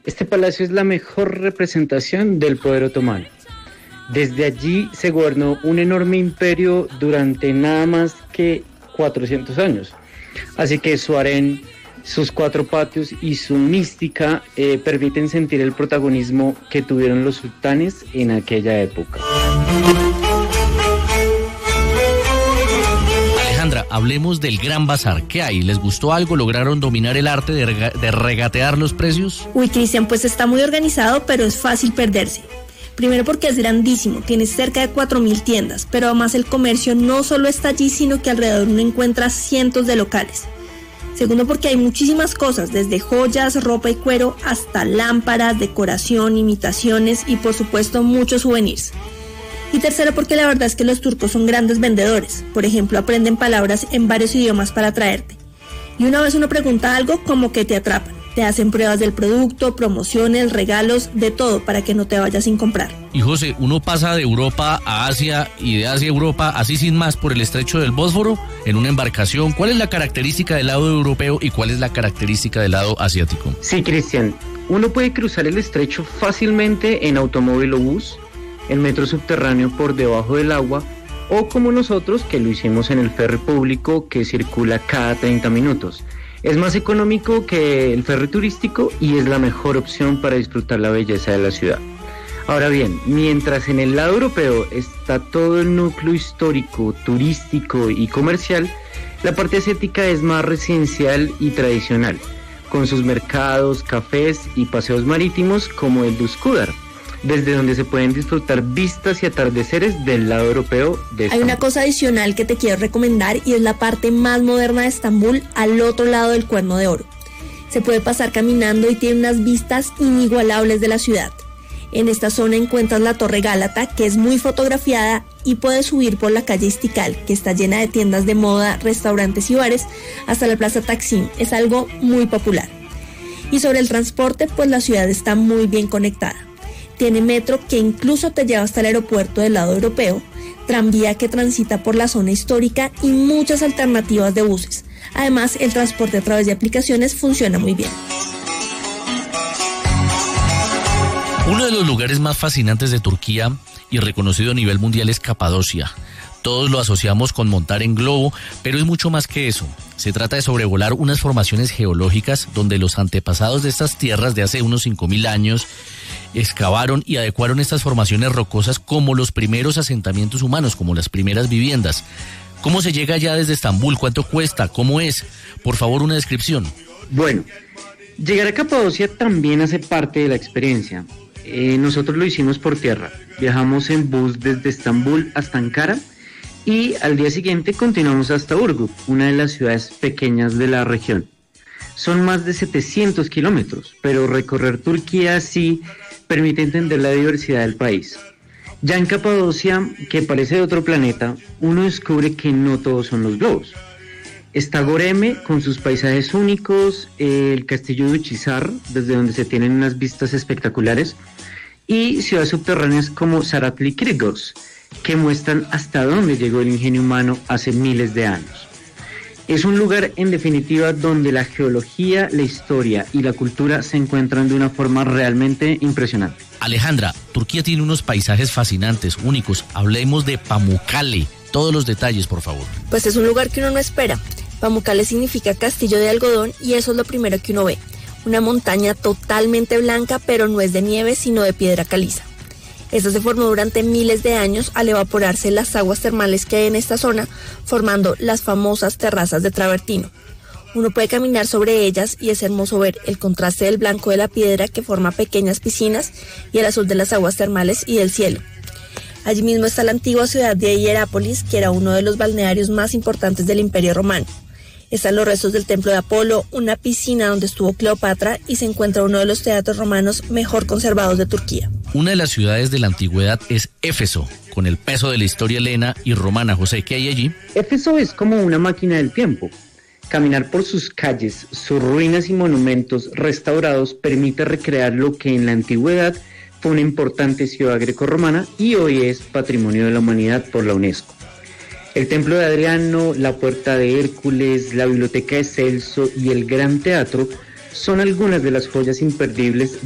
Este palacio es la mejor representación del poder otomano. Desde allí se gobernó un enorme imperio durante nada más que 400 años. Así que su harén, sus cuatro patios y su mística permiten sentir el protagonismo que tuvieron los sultanes en aquella época. Alejandra, hablemos del Gran Bazar. ¿Qué hay? ¿Les gustó algo? ¿Lograron dominar el arte de regatear los precios? Uy, Cristian, pues está muy organizado, pero es fácil perderse. Primero porque es grandísimo, tiene cerca de 4.000 tiendas, pero además el comercio no solo está allí, sino que alrededor uno encuentra cientos de locales. Segundo porque hay muchísimas cosas, desde joyas, ropa y cuero, hasta lámparas, decoración, imitaciones y por supuesto muchos souvenirs. Y tercero porque la verdad es que los turcos son grandes vendedores, por ejemplo aprenden palabras en varios idiomas para atraerte. Y una vez uno pregunta algo, como que te atrapan. Te hacen pruebas del producto, promociones, regalos, de todo para que no te vayas sin comprar. Y José, uno pasa de Europa a Asia y de Asia a Europa, así sin más, por el estrecho del Bósforo, en una embarcación. ¿Cuál es la característica del lado europeo y cuál es la característica del lado asiático? Sí, Cristian, uno puede cruzar el estrecho fácilmente en automóvil o bus, en metro subterráneo por debajo del agua, o como nosotros, que lo hicimos en el ferry público que circula cada 30 minutos. Es más económico que el ferry turístico y es la mejor opción para disfrutar la belleza de la ciudad. Ahora bien, mientras en el lado europeo está todo el núcleo histórico, turístico y comercial, la parte asiática es más residencial y tradicional, con sus mercados, cafés y paseos marítimos como el de Üsküdar, desde donde se pueden disfrutar vistas y atardeceres del lado europeo de Estambul. Hay una cosa adicional que te quiero recomendar y es la parte más moderna de Estambul, al otro lado del Cuerno de Oro. Se puede pasar caminando y tiene unas vistas inigualables de la ciudad. En esta zona encuentras la Torre Gálata, que es muy fotografiada, y puedes subir por la calle Istiklal, que está llena de tiendas de moda, restaurantes y bares, hasta la Plaza Taksim. Es algo muy popular. Y sobre el transporte, pues la ciudad está muy bien conectada. Tiene metro que incluso te lleva hasta el aeropuerto del lado europeo, tranvía que transita por la zona histórica y muchas alternativas de buses. Además, el transporte a través de aplicaciones funciona muy bien. Uno de los lugares más fascinantes de Turquía y reconocido a nivel mundial es Capadocia. Todos lo asociamos con montar en globo, pero es mucho más que eso. Se trata de sobrevolar unas formaciones geológicas donde los antepasados de estas tierras de hace unos 5.000 años excavaron y adecuaron estas formaciones rocosas como los primeros asentamientos humanos, como las primeras viviendas. ¿Cómo se llega allá desde Estambul? ¿Cuánto cuesta? ¿Cómo es? Por favor, una descripción. Bueno, llegar a Capadocia también hace parte de la experiencia. Nosotros lo hicimos por tierra. Viajamos en bus desde Estambul hasta Ankara y al día siguiente continuamos hasta Urgut, una de las ciudades pequeñas de la región. Son más de 700 kilómetros, pero recorrer Turquía sí permite entender la diversidad del país. Ya en Capadocia, que parece de otro planeta, uno descubre que no todos son los globos. Está Göreme con sus paisajes únicos, el castillo de Uçhisar, desde donde se tienen unas vistas espectaculares, y ciudades subterráneas como Saratlı Kirgos, que muestran hasta dónde llegó el ingenio humano hace miles de años. Es un lugar, en definitiva, donde la geología, la historia y la cultura se encuentran de una forma realmente impresionante. Alejandra, Turquía tiene unos paisajes fascinantes, únicos. Hablemos de Pamukkale. Todos los detalles, por favor. Pues es un lugar que uno no espera. Pamukkale significa castillo de algodón y eso es lo primero que uno ve. Una montaña totalmente blanca, pero no es de nieve, sino de piedra caliza. Esta se formó durante miles de años al evaporarse las aguas termales que hay en esta zona, formando las famosas terrazas de travertino. Uno puede caminar sobre ellas y es hermoso ver el contraste del blanco de la piedra que forma pequeñas piscinas y el azul de las aguas termales y del cielo. Allí mismo está la antigua ciudad de Hierápolis, que era uno de los balnearios más importantes del Imperio Romano. Están los restos del templo de Apolo, una piscina donde estuvo Cleopatra y se encuentra uno de los teatros romanos mejor conservados de Turquía. Una de las ciudades de la antigüedad es Éfeso, con el peso de la historia helena y romana. José, ¿qué hay allí? Éfeso es como una máquina del tiempo. Caminar por sus calles, sus ruinas y monumentos restaurados permite recrear lo que en la antigüedad fue una importante ciudad grecorromana y hoy es Patrimonio de la Humanidad por la UNESCO. El Templo de Adriano, la Puerta de Hércules, la Biblioteca de Celso y el Gran Teatro son algunas de las joyas imperdibles